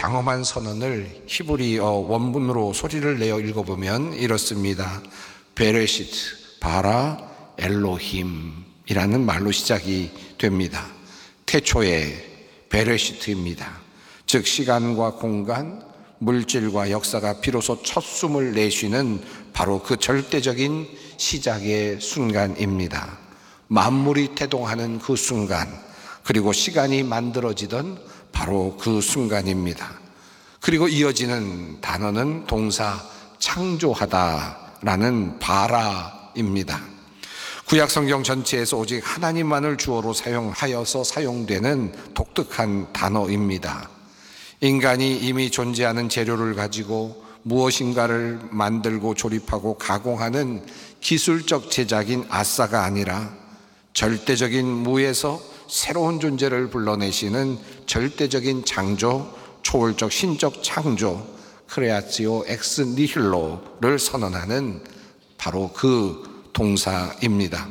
장엄한 선언을 히브리어 원문으로 소리를 내어 읽어보면 이렇습니다. 베레시트 바라 엘로힘이라는 말로 시작이 됩니다. 태초에 베레시트입니다. 즉 시간과 공간, 물질과 역사가 비로소 첫 숨을 내쉬는 바로 그 절대적인 시작의 순간입니다. 만물이 태동하는 그 순간, 그리고 시간이 만들어지던 바로 그 순간입니다. 그리고 이어지는 단어는 동사 창조하다라는 바라입니다. 구약 성경 전체에서 오직 하나님만을 주어로 사용하여서 사용되는 독특한 단어입니다. 인간이 이미 존재하는 재료를 가지고 무엇인가를 만들고 조립하고 가공하는 기술적 제작인 아싸가 아니라 절대적인 무에서 새로운 존재를 불러내시는 절대적인 창조, 초월적 신적 창조, 크레아티오 엑스 니힐로를 선언하는 바로 그 동사입니다.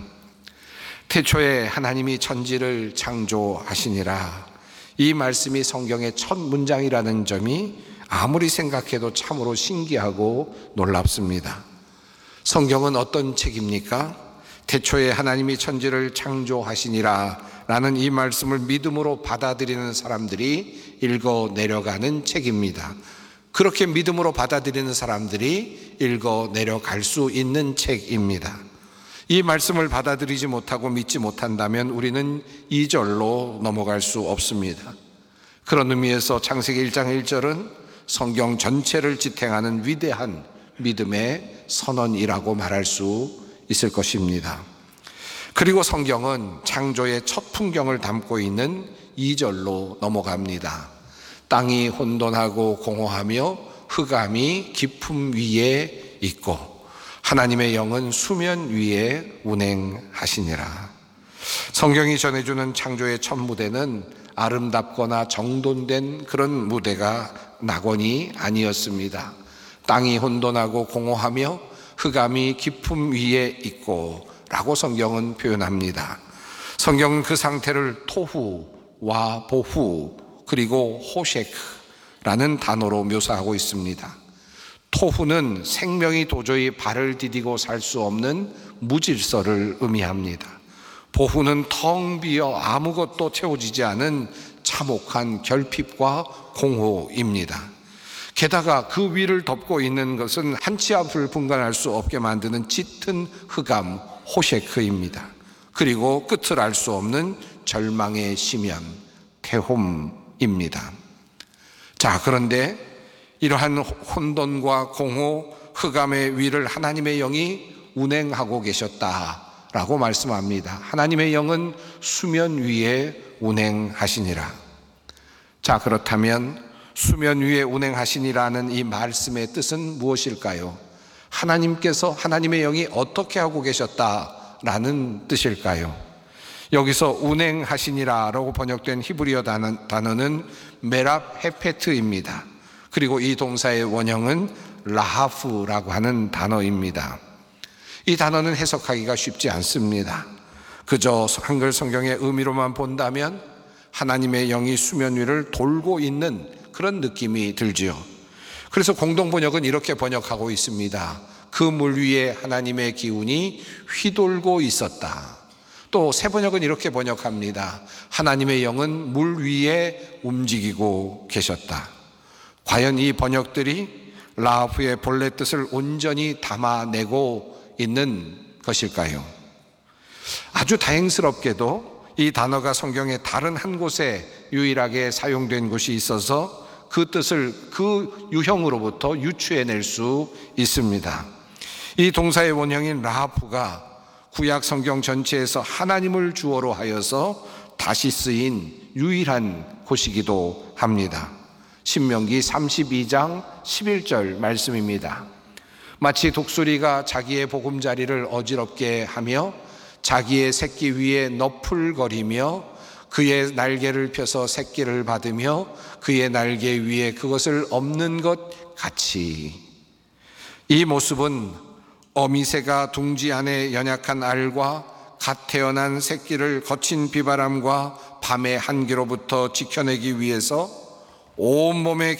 태초에 하나님이 천지를 창조하시니라. 이 말씀이 성경의 첫 문장이라는 점이 아무리 생각해도 참으로 신기하고 놀랍습니다. 성경은 어떤 책입니까? 태초에 하나님이 천지를 창조하시니라 라는 이 말씀을 믿음으로 받아들이는 사람들이 읽어 내려가는 책입니다. 그렇게 믿음으로 받아들이는 사람들이 읽어 내려갈 수 있는 책입니다. 이 말씀을 받아들이지 못하고 믿지 못한다면 우리는 2절로 넘어갈 수 없습니다. 그런 의미에서 창세기 1장 1절은 성경 전체를 지탱하는 위대한 믿음의 선언이라고 말할 수 있을 것입니다. 그리고 성경은 창조의 첫 풍경을 담고 있는 2절로 넘어갑니다. 땅이 혼돈하고 공허하며 흑암이 깊음 위에 있고 하나님의 영은 수면 위에 운행하시니라. 성경이 전해주는 창조의 첫 무대는 아름답거나 정돈된 그런 무대가 낙원이 아니었습니다. 땅이 혼돈하고 공허하며 흑암이 깊음 위에 있고 라고 성경은 표현합니다. 성경은 그 상태를 토후와 보후 그리고 호셰크라는 단어로 묘사하고 있습니다. 토후는 생명이 도저히 발을 디디고 살 수 없는 무질서를 의미합니다. 보후는 텅 비어 아무것도 채워지지 않은 참혹한 결핍과 공허입니다. 게다가 그 위를 덮고 있는 것은 한 치 앞을 분간할 수 없게 만드는 짙은 흑암 호셰크입니다. 그리고 끝을 알 수 없는 절망의 심연 테홈입니다. 자, 그런데 이러한 혼돈과 공허, 흑암의 위를 하나님의 영이 운행하고 계셨다라고 말씀합니다. 하나님의 영은 수면 위에 운행하시니라. 자, 그렇다면 수면 위에 운행하시니라는 이 말씀의 뜻은 무엇일까요? 하나님께서 하나님의 영이 어떻게 하고 계셨다라는 뜻일까요? 여기서 운행하시니라라고 번역된 히브리어 단어는 메랍 헤페트입니다. 그리고 이 동사의 원형은 라하프라고 하는 단어입니다. 이 단어는 해석하기가 쉽지 않습니다. 그저 한글 성경의 의미로만 본다면 하나님의 영이 수면 위를 돌고 있는 그런 느낌이 들지요. 그래서 공동번역은 이렇게 번역하고 있습니다. 그 물 위에 하나님의 기운이 휘돌고 있었다. 또 새 번역은 이렇게 번역합니다. 하나님의 영은 물 위에 움직이고 계셨다. 과연 이 번역들이 라하프의 본래 뜻을 온전히 담아내고 있는 것일까요? 아주 다행스럽게도 이 단어가 성경의 다른 한 곳에 유일하게 사용된 곳이 있어서 그 뜻을 그 유형으로부터 유추해낼 수 있습니다. 이 동사의 원형인 라하프가 구약 성경 전체에서 하나님을 주어로 하여서 다시 쓰인 유일한 곳이기도 합니다. 신명기 32장 11절 말씀입니다. 마치 독수리가 자기의 보금자리를 어지럽게 하며 자기의 새끼 위에 너풀거리며 그의 날개를 펴서 새끼를 받으며 그의 날개 위에 그것을 엎는 것 같이. 이 모습은 어미새가 둥지 안에 연약한 알과 갓 태어난 새끼를 거친 비바람과 밤의 한기로부터 지켜내기 위해서 온몸의